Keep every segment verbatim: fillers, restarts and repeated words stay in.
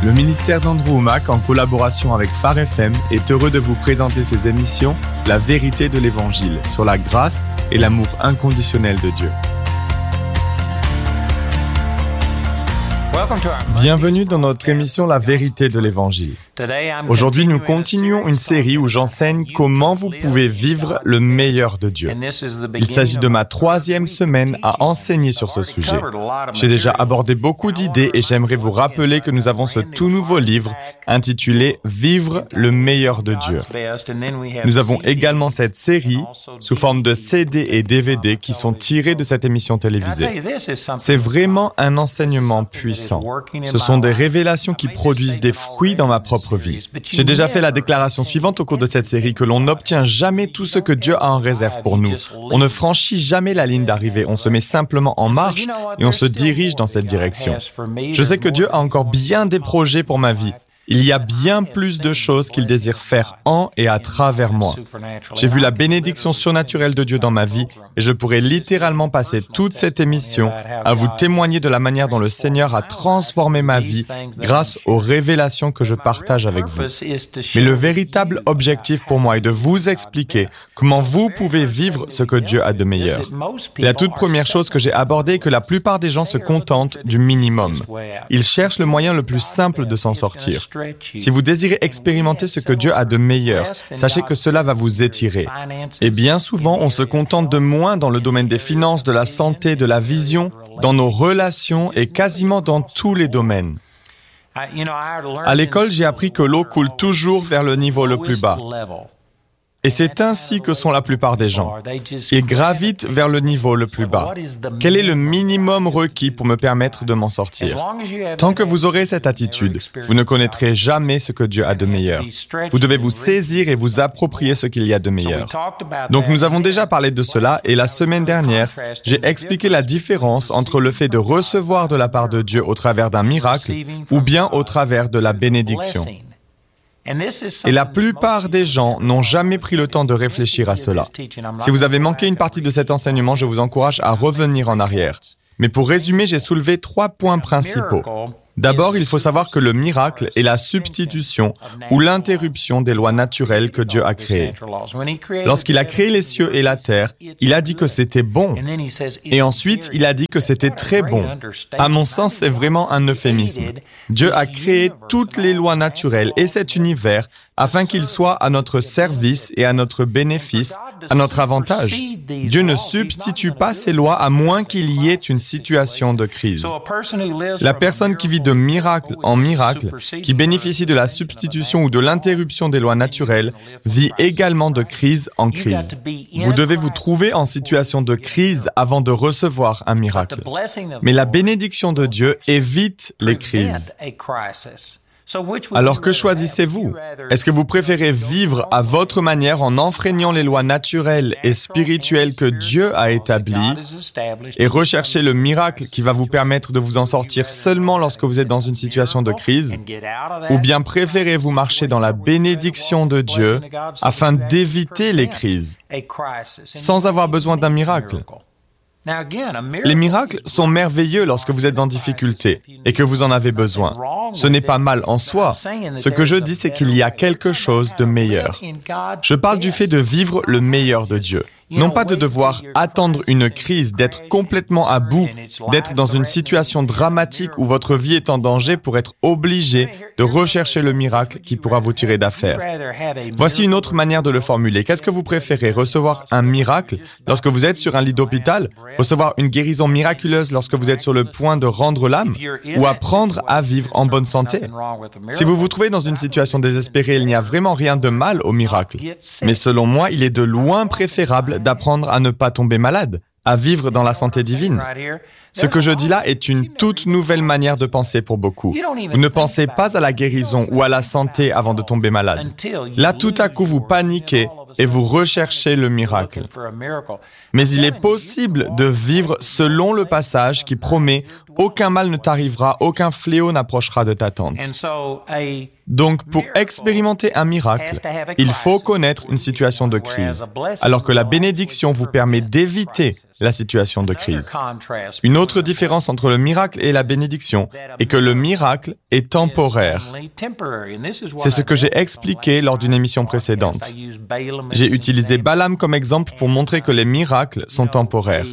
Le ministère d'Andrew Wommack, en collaboration avec Phare F M, est heureux de vous présenter ses émissions « La vérité de l'Évangile » sur la grâce et l'amour inconditionnel de Dieu. Bienvenue dans notre émission « La vérité de l'Évangile ». Aujourd'hui, nous continuons une série où j'enseigne comment vous pouvez vivre le meilleur de Dieu. Il s'agit de ma troisième semaine à enseigner sur ce sujet. J'ai déjà abordé beaucoup d'idées et j'aimerais vous rappeler que nous avons ce tout nouveau livre intitulé « Vivre le meilleur de Dieu ». Nous avons également cette série sous forme de C D et D V D qui sont tirés de cette émission télévisée. C'est vraiment un enseignement puissant. Ce sont des révélations qui produisent des fruits dans ma propre vie. J'ai déjà fait la déclaration suivante au cours de cette série que l'on n'obtient jamais tout ce que Dieu a en réserve pour nous. On ne franchit jamais la ligne d'arrivée, on se met simplement en marche et on se dirige dans cette direction. Je sais que Dieu a encore bien des projets pour ma vie. Il y a bien plus de choses qu'il désire faire en et à travers moi. J'ai vu la bénédiction surnaturelle de Dieu dans ma vie et je pourrais littéralement passer toute cette émission à vous témoigner de la manière dont le Seigneur a transformé ma vie grâce aux révélations que je partage avec vous. Mais le véritable objectif pour moi est de vous expliquer comment vous pouvez vivre ce que Dieu a de meilleur. Et la toute première chose que j'ai abordée est que la plupart des gens se contentent du minimum. Ils cherchent le moyen le plus simple de s'en sortir. Si vous désirez expérimenter ce que Dieu a de meilleur, sachez que cela va vous étirer. Et bien souvent, on se contente de moins dans le domaine des finances, de la santé, de la vision, dans nos relations et quasiment dans tous les domaines. À l'école, j'ai appris que l'eau coule toujours vers le niveau le plus bas. Et c'est ainsi que sont la plupart des gens. Ils gravitent vers le niveau le plus bas. Quel est le minimum requis pour me permettre de m'en sortir? Tant que vous aurez cette attitude, vous ne connaîtrez jamais ce que Dieu a de meilleur. Vous devez vous saisir et vous approprier ce qu'il y a de meilleur. Donc nous avons déjà parlé de cela et la semaine dernière, j'ai expliqué la différence entre le fait de recevoir de la part de Dieu au travers d'un miracle ou bien au travers de la bénédiction. Et la plupart des gens n'ont jamais pris le temps de réfléchir à cela. Si vous avez manqué une partie de cet enseignement, je vous encourage à revenir en arrière. Mais pour résumer, j'ai soulevé trois points principaux. D'abord, il faut savoir que le miracle est la substitution ou l'interruption des lois naturelles que Dieu a créées. Lorsqu'il a créé les cieux et la terre, il a dit que c'était bon. Et ensuite, il a dit que c'était très bon. À mon sens, c'est vraiment un euphémisme. Dieu a créé toutes les lois naturelles et cet univers afin qu'il soit à notre service et à notre bénéfice, à notre avantage. Dieu ne substitue pas ces lois à moins qu'il y ait une situation de crise. La personne qui vit de miracle en miracle, qui bénéficie de la substitution ou de l'interruption des lois naturelles, vit également de crise en crise. Vous devez vous trouver en situation de crise avant de recevoir un miracle. Mais la bénédiction de Dieu évite les crises. Alors que choisissez-vous? Est-ce que vous préférez vivre à votre manière en enfreignant les lois naturelles et spirituelles que Dieu a établies et rechercher le miracle qui va vous permettre de vous en sortir seulement lorsque vous êtes dans une situation de crise? Ou bien préférez-vous marcher dans la bénédiction de Dieu afin d'éviter les crises, sans avoir besoin d'un miracle? Les miracles sont merveilleux lorsque vous êtes en difficulté et que vous en avez besoin. Ce n'est pas mal en soi. Ce que je dis, c'est qu'il y a quelque chose de meilleur. Je parle du fait de vivre le meilleur de Dieu. Non pas de devoir attendre une crise, d'être complètement à bout, d'être dans une situation dramatique où votre vie est en danger pour être obligé de rechercher le miracle qui pourra vous tirer d'affaire. Voici une autre manière de le formuler. Qu'est-ce que vous préférez, recevoir un miracle lorsque vous êtes sur un lit d'hôpital, recevoir une guérison miraculeuse lorsque vous êtes sur le point de rendre l'âme, ou apprendre à vivre en bonne santé? Si vous vous trouvez dans une situation désespérée, il n'y a vraiment rien de mal au miracle. Mais selon moi, il est de loin préférable d'apprendre à ne pas tomber malade, à vivre dans la santé divine. Ce que je dis là est une toute nouvelle manière de penser pour beaucoup. Vous ne pensez pas à la guérison ou à la santé avant de tomber malade. Là, tout à coup, vous paniquez et vous recherchez le miracle. Mais il est possible de vivre selon le passage qui promet « Aucun mal ne t'arrivera, aucun fléau n'approchera de ta tente ». Donc, pour expérimenter un miracle, il faut connaître une situation de crise, alors que la bénédiction vous permet d'éviter la situation de crise. Une autre différence entre le miracle et la bénédiction est que le miracle est temporaire. C'est ce que j'ai expliqué lors d'une émission précédente. J'ai utilisé Balaam comme exemple pour montrer que les miracles sont temporaires.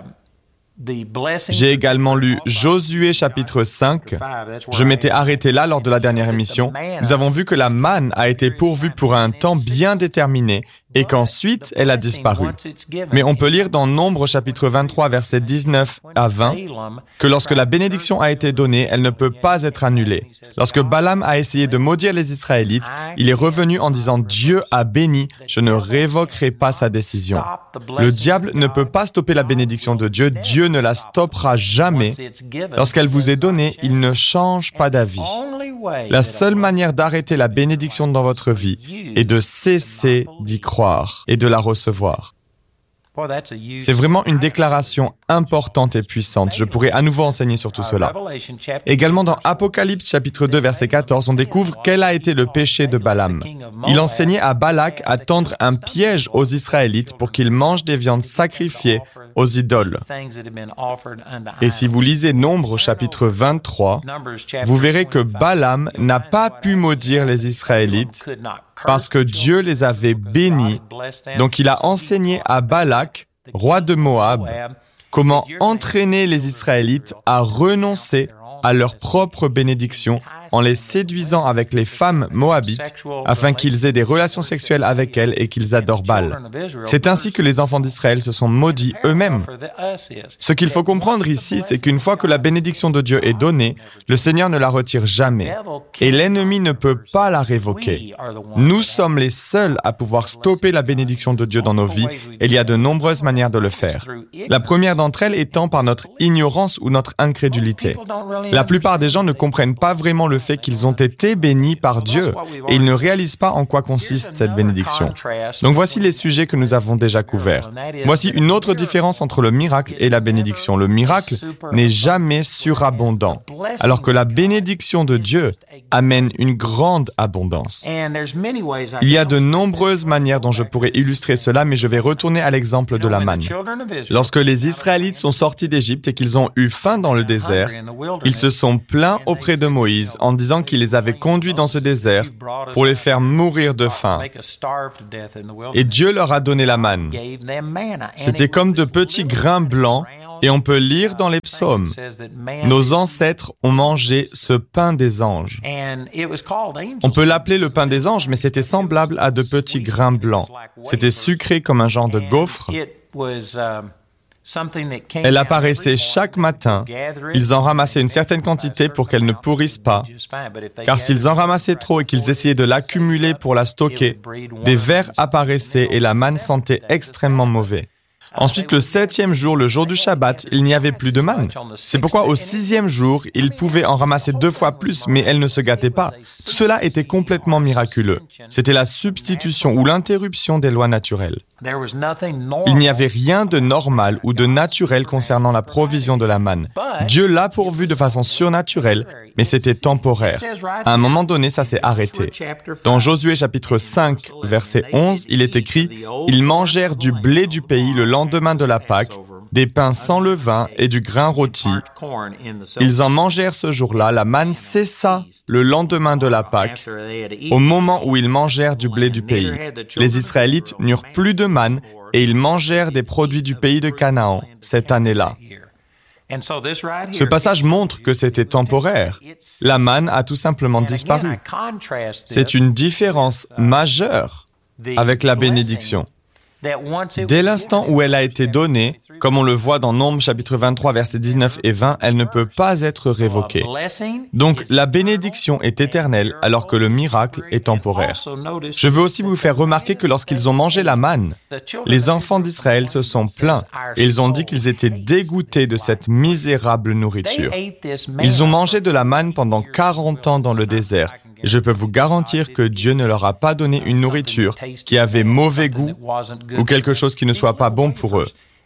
J'ai également lu Josué chapitre cinq. Je m'étais arrêté là lors de la dernière émission. Nous avons vu que la manne a été pourvue pour un temps bien déterminé et qu'ensuite elle a disparu. Mais on peut lire dans Nombres chapitre vingt-trois, versets dix-neuf à vingt, que lorsque la bénédiction a été donnée, elle ne peut pas être annulée. Lorsque Balaam a essayé de maudire les Israélites, il est revenu en disant « Dieu a béni, je ne révoquerai pas sa décision ». Le diable ne peut pas stopper la bénédiction de Dieu, Dieu ne la stoppera jamais. Lorsqu'elle vous est donnée, il ne change pas d'avis. La seule manière d'arrêter la bénédiction dans votre vie est de cesser d'y croire et de la recevoir. C'est vraiment une déclaration importante et puissante. Je pourrais à nouveau enseigner sur tout cela. Également dans Apocalypse chapitre deux, verset quatorze, on découvre quel a été le péché de Balaam. Il enseignait à Balak à tendre un piège aux Israélites pour qu'ils mangent des viandes sacrifiées aux idoles. Et si vous lisez Nombres chapitre vingt-trois, vous verrez que Balaam n'a pas pu maudire les Israélites parce que Dieu les avait bénis. Donc il a enseigné à Balak, roi de Moab, comment entraîner les Israélites à renoncer à leur propre bénédiction en les séduisant avec les femmes moabites afin qu'ils aient des relations sexuelles avec elles et qu'ils adorent Baal. C'est ainsi que les enfants d'Israël se sont maudits eux-mêmes. Ce qu'il faut comprendre ici, c'est qu'une fois que la bénédiction de Dieu est donnée, le Seigneur ne la retire jamais et l'ennemi ne peut pas la révoquer. Nous sommes les seuls à pouvoir stopper la bénédiction de Dieu dans nos vies et il y a de nombreuses manières de le faire. La première d'entre elles étant par notre ignorance ou notre incrédulité. La plupart des gens ne comprennent pas vraiment le fait qu'ils ont été bénis par Dieu et ils ne réalisent pas en quoi consiste cette bénédiction. Donc voici les sujets que nous avons déjà couverts. Voici une autre différence entre le miracle et la bénédiction. Le miracle n'est jamais surabondant, alors que la bénédiction de Dieu amène une grande abondance. Il y a de nombreuses manières dont je pourrais illustrer cela, mais je vais retourner à l'exemple de la manne. Lorsque les Israélites sont sortis d'Égypte et qu'ils ont eu faim dans le désert, ils se sont plaints auprès de Moïse en disant qu'il les avait conduits dans ce désert pour les faire mourir de faim. Et Dieu leur a donné la manne. C'était comme de petits grains blancs et on peut lire dans les psaumes, « Nos ancêtres ont mangé ce pain des anges ». On peut l'appeler le pain des anges, mais c'était semblable à de petits grains blancs. C'était sucré comme un genre de gaufre. Elle apparaissait chaque matin. Ils en ramassaient une certaine quantité pour qu'elle ne pourrisse pas, car s'ils en ramassaient trop et qu'ils essayaient de l'accumuler pour la stocker, des vers apparaissaient et la manne sentait extrêmement mauvais. Ensuite, le septième jour, le jour du Shabbat, il n'y avait plus de manne. C'est pourquoi au sixième jour, ils pouvaient en ramasser deux fois plus, mais elle ne se gâtait pas. Tout cela était complètement miraculeux. C'était la substitution ou l'interruption des lois naturelles. Il n'y avait rien de normal ou de naturel concernant la provision de la manne. Dieu l'a pourvu de façon surnaturelle, mais c'était temporaire. À un moment donné, ça s'est arrêté. Dans Josué chapitre cinq, verset onze, il est écrit « Ils mangèrent du blé du pays le lendemain de la Pâque, des pains sans levain et du grain rôti. Ils en mangèrent ce jour-là, la manne cessa le lendemain de la Pâque, au moment où ils mangèrent du blé du pays. Les Israélites n'eurent plus de manne et ils mangèrent des produits du pays de Canaan cette année-là. » Ce passage montre que c'était temporaire. La manne a tout simplement disparu. C'est une différence majeure avec la bénédiction. Dès l'instant où elle a été donnée, comme on le voit dans Nombres chapitre vingt-trois, versets dix-neuf et vingt, elle ne peut pas être révoquée. Donc, la bénédiction est éternelle, alors que le miracle est temporaire. Je veux aussi vous faire remarquer que lorsqu'ils ont mangé la manne, les enfants d'Israël se sont plaints et ils ont dit qu'ils étaient dégoûtés de cette misérable nourriture. Ils ont mangé de la manne pendant quarante ans dans le désert. Et je peux vous garantir que Dieu ne leur a pas donné une nourriture qui avait mauvais goût ou quelque chose qui ne soit pas bon pour eux.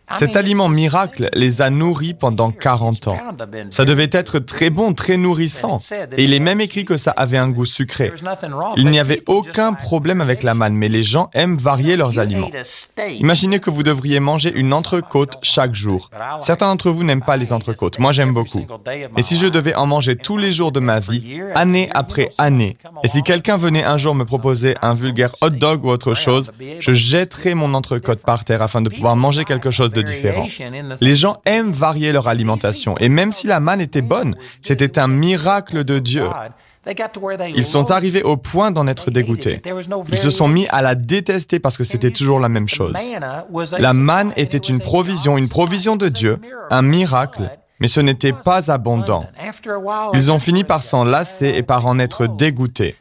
Cet aliment miracle les a nourris pendant quarante ans. Ça devait être très bon, très nourrissant. Et il est même écrit que ça avait un goût sucré. Il n'y avait aucun problème avec la manne, mais les gens aiment varier leurs aliments. Imaginez que vous devriez manger une entrecôte chaque jour. Certains d'entre vous n'aiment pas les entrecôtes. Moi, j'aime beaucoup. Et si je devais en manger tous les jours de ma vie, année après année, et si quelqu'un venait un jour me proposer un vulgaire hot dog ou autre chose, je jetterais mon entrecôte par terre afin de pouvoir manger quelque chose de différent. Les gens aiment varier leur alimentation, et même si la manne était bonne, c'était un miracle de Dieu. Ils sont arrivés au point d'en être dégoûtés. Ils se sont mis à la détester parce que c'était toujours la même chose. La manne était une provision, une provision de Dieu, un miracle, mais ce n'était pas abondant. Ils ont fini par s'en lasser et par en être dégoûtés.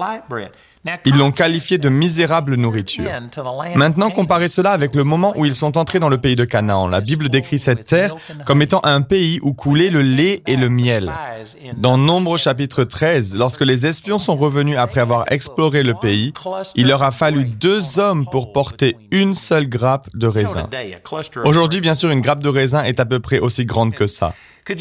Ils l'ont qualifié de misérable nourriture. Maintenant, comparez cela avec le moment où ils sont entrés dans le pays de Canaan. La Bible décrit cette terre comme étant un pays où coulait le lait et le miel. Dans Nombre chapitre treize, lorsque les espions sont revenus après avoir exploré le pays, il leur a fallu deux hommes pour porter une seule grappe de raisin. Aujourd'hui, bien sûr, une grappe de raisin est à peu près aussi grande que ça.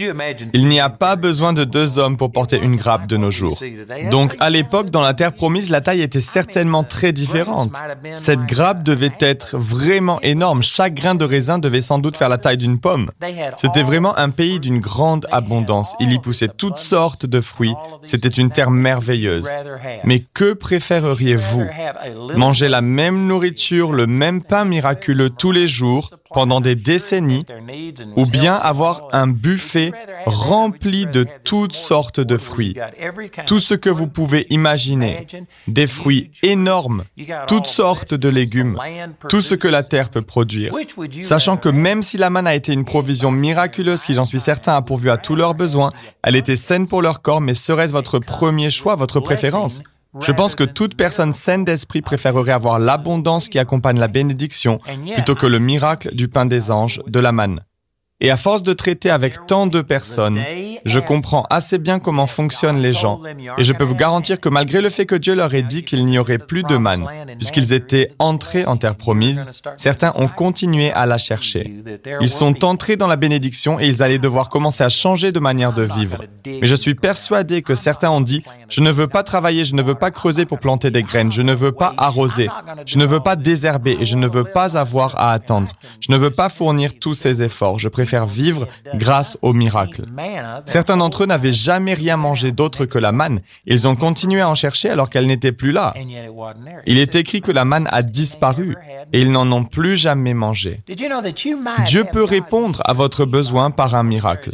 Il n'y a pas besoin de deux hommes pour porter une grappe de nos jours. Donc, à l'époque, dans la terre promise, la taille était certainement très différente. Cette grappe devait être vraiment énorme. Chaque grain de raisin devait sans doute faire la taille d'une pomme. C'était vraiment un pays d'une grande abondance. Il y poussait toutes sortes de fruits. C'était une terre merveilleuse. Mais que préféreriez-vous? Manger la même nourriture, le même pain miraculeux tous les jours, pendant des décennies, ou bien avoir un buffet rempli de toutes sortes de fruits. Tout ce que vous pouvez imaginer, des fruits énormes, toutes sortes de légumes, tout ce que la terre peut produire. Sachant que même si la manne a été une provision miraculeuse qui, j'en suis certain, a pourvu à tous leurs besoins, elle était saine pour leur corps, mais serait-ce votre premier choix, votre préférence? Je pense que toute personne saine d'esprit préférerait avoir l'abondance qui accompagne la bénédiction plutôt que le miracle du pain des anges, de la manne. Et à force de traiter avec tant de personnes, je comprends assez bien comment fonctionnent les gens. Et je peux vous garantir que malgré le fait que Dieu leur ait dit qu'il n'y aurait plus de manne, puisqu'ils étaient entrés en terre promise, certains ont continué à la chercher. Ils sont entrés dans la bénédiction et ils allaient devoir commencer à changer de manière de vivre. Mais je suis persuadé que certains ont dit « Je ne veux pas travailler, je ne veux pas creuser pour planter des graines, je ne veux pas arroser, je ne veux pas désherber et je ne veux pas avoir à attendre. Je ne veux pas fournir tous ces efforts, je préfère faire vivre grâce au miracle. » Certains d'entre eux n'avaient jamais rien mangé d'autre que la manne. Ils ont continué à en chercher alors qu'elle n'était plus là. Il est écrit que la manne a disparu et ils n'en ont plus jamais mangé. Dieu peut répondre à votre besoin par un miracle.